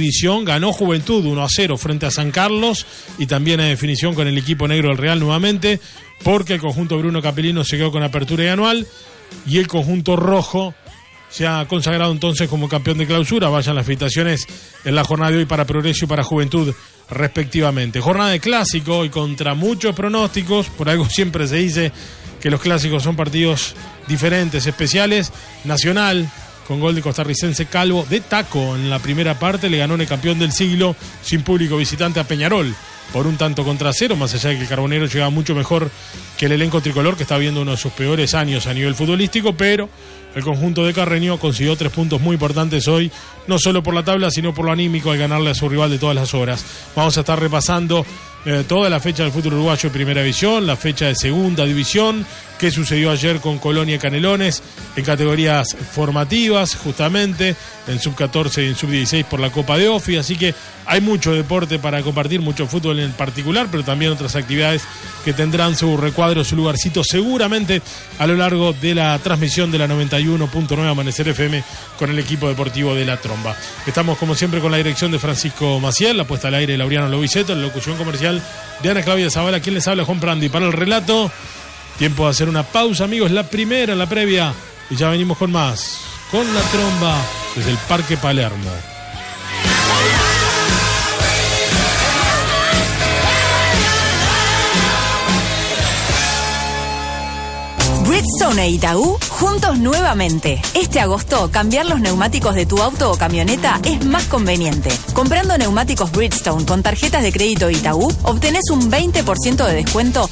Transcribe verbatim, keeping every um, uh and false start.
definición ganó Juventud uno a cero frente a San Carlos y también a definición con el equipo negro del Real nuevamente, porque el conjunto Bruno Capellino se quedó con apertura y anual y el conjunto rojo se ha consagrado entonces como campeón de clausura. Vayan las felicitaciones en la jornada de hoy para Progreso y para Juventud respectivamente. Jornada de clásico y contra muchos pronósticos, por algo siempre se dice que los clásicos son partidos diferentes, especiales. Nacional, con gol de costarricense Calvo de taco en la primera parte, le ganó en el campeón del siglo sin público visitante a Peñarol por un tanto contra cero, más allá de que el Carbonero llegaba mucho mejor que el elenco tricolor, que está viendo uno de sus peores años a nivel futbolístico, pero el conjunto de Carreño consiguió tres puntos muy importantes hoy, no solo por la tabla, sino por lo anímico al ganarle a su rival de todas las horas. Vamos a estar repasando eh, toda la fecha del fútbol uruguayo de Primera División, la fecha de Segunda División, qué sucedió ayer con Colonia y Canelones, en categorías formativas, justamente, en sub catorce y en sub dieciséis por la Copa de Ofi, así que hay mucho deporte para compartir, mucho fútbol en particular, pero también otras actividades que tendrán su recuadro, su lugarcito, seguramente a lo largo de la transmisión de la noventa y uno punto nueve Amanecer F M con el equipo deportivo de La Tromba. Estamos como siempre con la dirección de Francisco Maciel, la puesta al aire de Laureano Loviceto, la locución comercial de Ana Claudia Zavala, quien les habla, Juan Prandi. Para el relato, tiempo de hacer una pausa, amigos, la primera, la previa, y ya venimos con más, con La Tromba desde el Parque Palermo. Bridgestone e Itaú juntos nuevamente. Este agosto, cambiar los neumáticos de tu auto o camioneta es más conveniente. Comprando neumáticos Bridgestone con tarjetas de crédito Itaú, obtenés un veinte por ciento de descuento